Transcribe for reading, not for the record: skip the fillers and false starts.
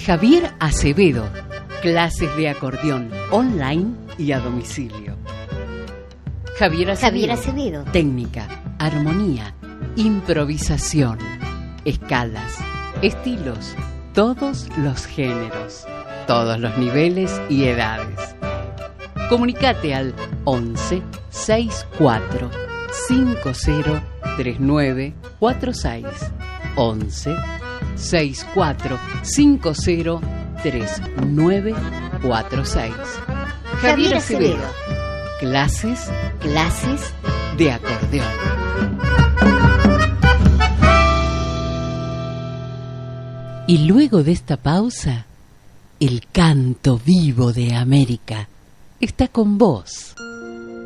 Javier Acevedo, clases de acordeón online y a domicilio. Javier Acevedo, técnica, armonía, improvisación, escalas, estilos, todos los géneros, todos los niveles y edades. Comunicate al 11 64 50 39 46 11 64 50 39 46. Javier Acevedo, clases de acordeón. Y luego de esta pausa, el canto vivo de América está con vos.